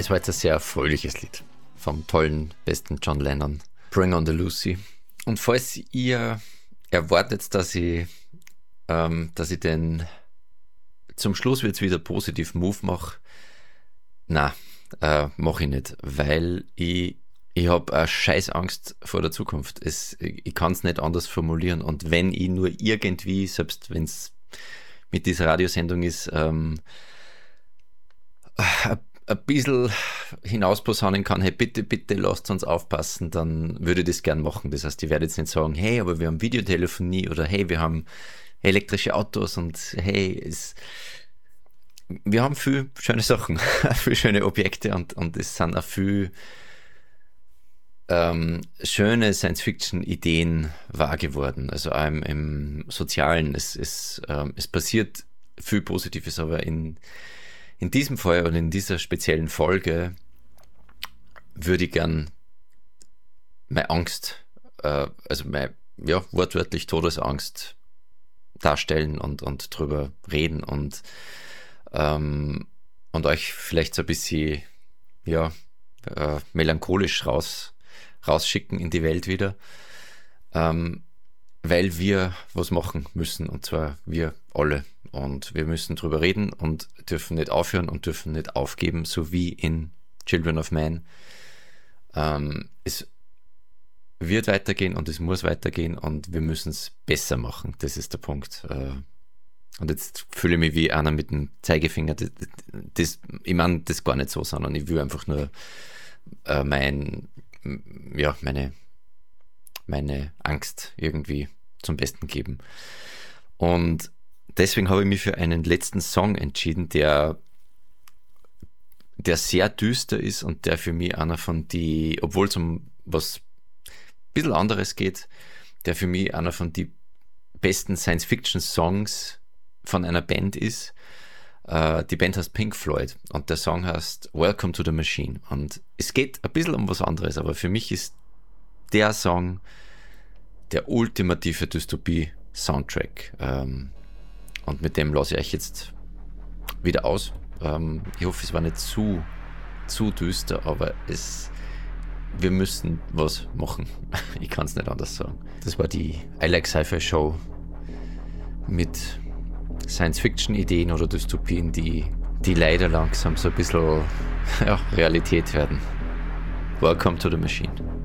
Es war jetzt ein sehr fröhliches Lied vom tollen, besten John Lennon, Bring on the Lucy. Und falls ihr erwartet, dass ich den zum Schluss jetzt wieder positiv Move mache, nein, mache ich nicht, weil ich habe eine Scheißangst vor der Zukunft. Ich kann es nicht anders formulieren. Und wenn ich nur irgendwie, selbst wenn es mit dieser Radiosendung ist, ein bisschen hinausposaunen kann, hey, bitte lasst uns aufpassen, dann würde ich das gern machen. Das heißt, ich werde jetzt nicht sagen, hey, aber wir haben Videotelefonie oder hey, wir haben elektrische Autos und hey, wir haben viele schöne Sachen, viele schöne Objekte und es sind auch viele schöne Science-Fiction-Ideen wahr geworden. Also auch im Sozialen, es passiert viel Positives, aber in diesem Fall und in dieser speziellen Folge würde ich gern meine Angst, also meine, ja, wortwörtlich Todesangst darstellen und drüber reden und euch vielleicht so ein bisschen, ja, melancholisch rausschicken in die Welt wieder, weil wir was machen müssen, und zwar wir alle. Und wir müssen drüber reden und dürfen nicht aufhören und dürfen nicht aufgeben, so wie in Children of Man. Es wird weitergehen und es muss weitergehen und wir müssen es besser machen. Das ist der Punkt. Und jetzt fühle ich mich wie einer mit dem Zeigefinger. Ich meine das gar nicht so, sondern ich will einfach nur meine Angst irgendwie zum Besten geben. Und deswegen habe ich mich für einen letzten Song entschieden, der sehr düster ist und der für mich einer von die, obwohl es um was ein bisschen anderes geht, der für mich einer von die besten Science-Fiction-Songs von einer Band ist. Die Band heißt Pink Floyd und der Song heißt Welcome to the Machine. Und es geht ein bisschen um was anderes, aber für mich ist der Song der ultimative Dystopie-Soundtrack. Und mit dem lasse ich euch jetzt wieder aus. Ich hoffe, es war nicht zu düster, aber wir müssen was machen. Ich kann es nicht anders sagen. Das war die I Like Sci-Fi Show mit Science-Fiction-Ideen oder Dystopien, die leider langsam so ein bisschen Realität werden. Welcome to the Machine.